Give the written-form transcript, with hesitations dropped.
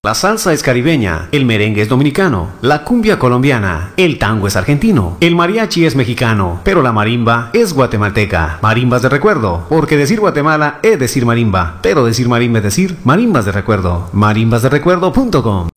La salsa es caribeña, el merengue es dominicano, la cumbia colombiana, el tango es argentino, el mariachi es mexicano, pero la marimba es guatemalteca. Marimbas de recuerdo, porque decir Guatemala es decir marimba, pero decir marimba es decir marimbas de recuerdo. marimbasderecuerdo.com